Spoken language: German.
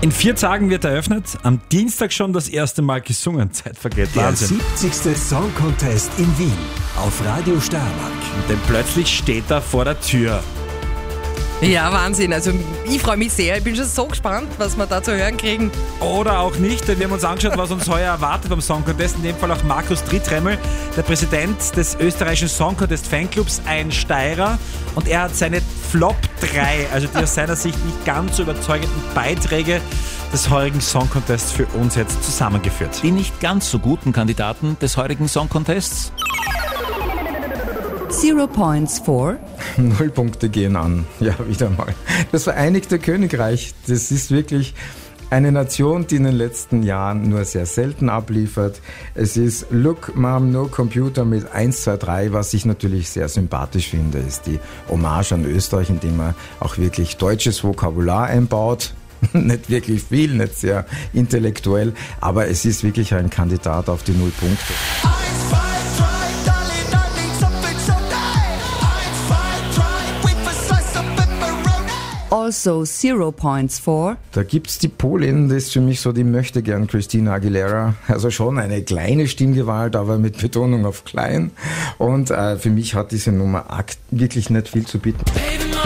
In 4 Tagen wird eröffnet, am Dienstag schon das erste Mal gesungen. Zeit vergeht, Der Wahnsinn. 70. Song Contest in Wien auf Radio Steiermark. Denn plötzlich steht er vor der Tür. Ja, Wahnsinn. Also ich freue mich sehr. Ich bin schon so gespannt, was wir da zu hören kriegen. Oder auch nicht, denn wir haben uns angeschaut, was uns heuer erwartet beim Song Contest. In dem Fall auch Markus Drittremmel, der Präsident des österreichischen Song Contest Fanclubs, ein Steirer. Und er hat seine Flop 3, also die aus seiner Sicht nicht ganz so überzeugenden Beiträge des heurigen Song Contests für uns jetzt zusammengeführt. Die nicht ganz so guten Kandidaten des heurigen Song Contests. 0 points for 0 Punkte gehen an. Ja, wieder mal. Das Vereinigte Königreich, das ist wirklich eine Nation, die in den letzten Jahren nur sehr selten abliefert. Es ist Look Mom No Computer mit 1, 2, 3, was ich natürlich sehr sympathisch finde, ist die Hommage an Österreich, indem er auch wirklich deutsches Vokabular einbaut. Nicht wirklich viel, nicht sehr intellektuell, aber es ist wirklich ein Kandidat auf die 0 Punkte. also 0 points for Da gibt's die Polin, das ist für mich so die Möchtegern Christina Aguilera. Also schon eine kleine Stimmgewalt, aber mit Betonung auf klein. Und für mich hat diese Nummer wirklich nicht viel zu bieten.